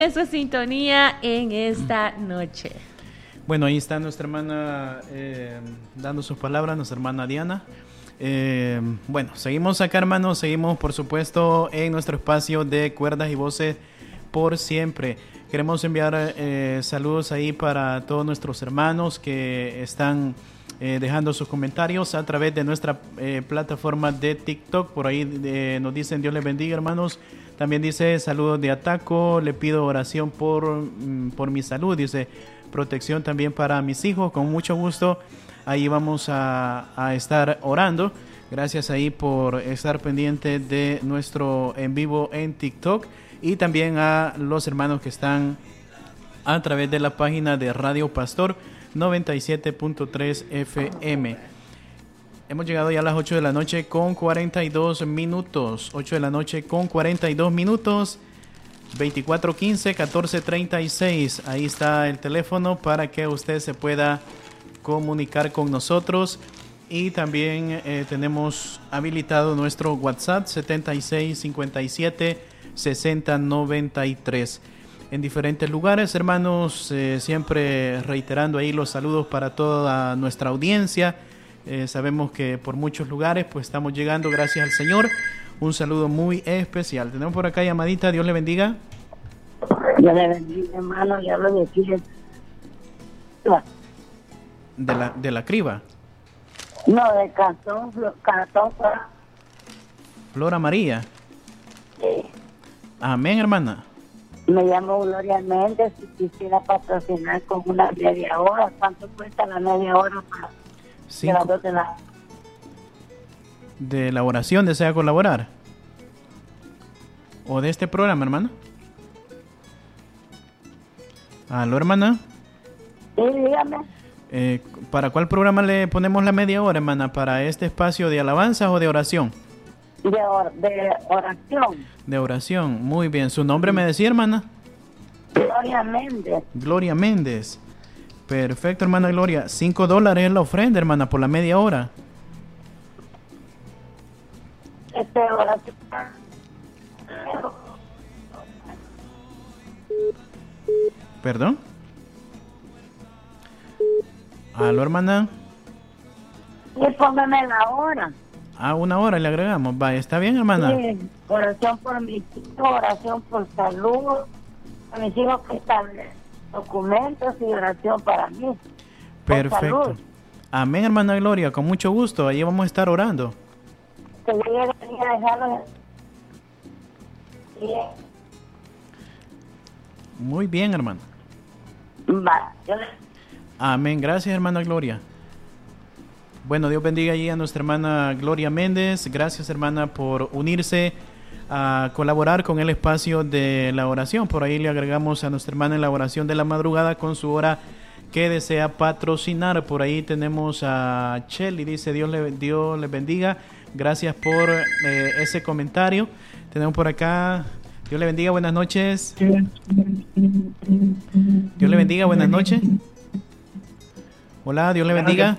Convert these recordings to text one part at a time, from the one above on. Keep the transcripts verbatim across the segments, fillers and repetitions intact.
Esa sintonía en esta noche. Bueno, ahí está nuestra hermana eh, dando sus palabras, nuestra hermana Diana. Eh, bueno, seguimos acá, hermanos, seguimos por supuesto en nuestro espacio de cuerdas y voces por siempre. Queremos enviar eh, saludos ahí para todos nuestros hermanos que están eh, dejando sus comentarios a través de nuestra eh, plataforma de TikTok. Por ahí eh, nos dicen Dios les bendiga, hermanos. También dice saludos de Ataco, le pido oración por, por mi salud, dice protección también para mis hijos, con mucho gusto ahí vamos a, a estar orando. Gracias ahí por estar pendiente de nuestro en vivo en TikTok y también a los hermanos que están a través de la página de Radio Pastor noventa y siete punto tres F M. Hemos llegado ya a las ocho de la noche con cuarenta y dos minutos. ocho de la noche con cuarenta y dos minutos. veinticuatro quince, catorce treinta y seis. Ahí está el teléfono para que usted se pueda comunicar con nosotros. Y también eh, tenemos habilitado nuestro WhatsApp setenta y seis cincuenta y siete sesenta noventa y tres. En diferentes lugares, hermanos, eh, siempre reiterando ahí los saludos para toda nuestra audiencia. Eh, sabemos que por muchos lugares pues estamos llegando, gracias al Señor. Un saludo muy especial. Tenemos por acá llamadita, Dios le bendiga. Dios le bendiga, hermano, ya lo decía. De la, de la criba. No, de cartón, cartón. Flora María. Sí. Amén, hermana. Me llamo Gloria Méndez y quisiera patrocinar con una media hora. ¿Cuánto cuesta la media hora para Cinco. de las dos de la... ¿De la oración desea colaborar? ¿O de este programa, hermana? ¿Aló, hermana? Sí, dígame. Eh, ¿Para cuál programa le ponemos la media hora, hermana? ¿Para este espacio de alabanza o de oración? De, or, de oración. De oración, muy bien. ¿Su nombre me decía, hermana? Gloria Méndez. Gloria Méndez. Perfecto, hermana Gloria. Cinco dólares es la ofrenda, hermana, por la media hora. Este, oración. ¿Perdón? ¿Aló, hermana? Y póngame la hora. Ah, una hora le agregamos. Va, ¿está bien, hermana? Sí, oración por mis hijos, oración por salud, a mis hijos que están documentos y oración para mí. Perfecto. Amén, hermana Gloria, con mucho gusto. Ahí vamos a estar orando. Que yo llegue a dejarlo. Bien. Muy bien, hermana. Va, yo le... Amén. Gracias, hermana Gloria. Bueno, Dios bendiga allí a nuestra hermana Gloria Méndez. Gracias, hermana, por unirse a colaborar con el espacio de la oración. Por ahí le agregamos a nuestra hermana en la oración de la madrugada con su hora que desea patrocinar. Por ahí tenemos a Chely, dice Dios le, Dios le bendiga. Gracias por eh, ese comentario. Tenemos por acá, Dios le bendiga, buenas noches. Dios le bendiga, buenas noches. Hola, Dios le bendiga.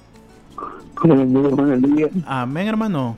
Amén, hermano.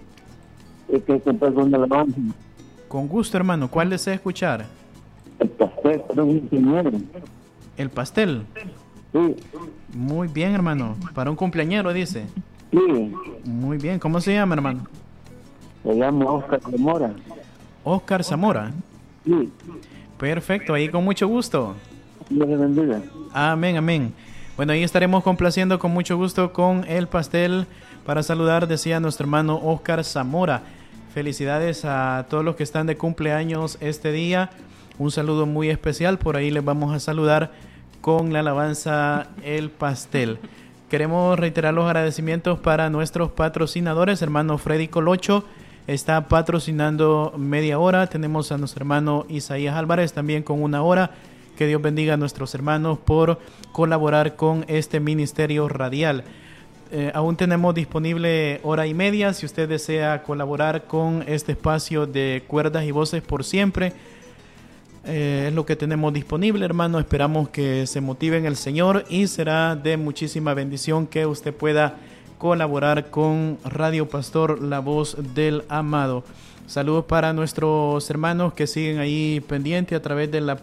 Con gusto, hermano. ¿Cuál desea escuchar? El pastel, pero un ingeniero. ¿El pastel? Sí. Muy bien, hermano. Para un cumpleañero, dice. Sí. Muy bien. ¿Cómo se llama, hermano? Se llama Oscar Zamora. Oscar Zamora. Sí. Perfecto. Ahí con mucho gusto. Dios le bendiga. Amén, amén. Bueno, ahí estaremos complaciendo con mucho gusto con el pastel. Para saludar, decía nuestro hermano Oscar Zamora. Felicidades a todos los que están de cumpleaños este día. Un saludo muy especial. Por ahí les vamos a saludar con la alabanza El Pastel. Queremos reiterar los agradecimientos para nuestros patrocinadores. Hermano Freddy Colocho está patrocinando media hora. Tenemos a nuestro hermano Isaías Álvarez también con una hora. Que Dios bendiga a nuestros hermanos por colaborar con este ministerio radial. Eh, aún tenemos disponible hora y media. Si usted desea colaborar con este espacio de cuerdas y voces por siempre, eh, es lo que tenemos disponible, hermano. Esperamos que se motive en el Señor y será de muchísima bendición que usted pueda colaborar con Radio Pastor, la voz del amado. Saludos para nuestros hermanos que siguen ahí pendientes a través de la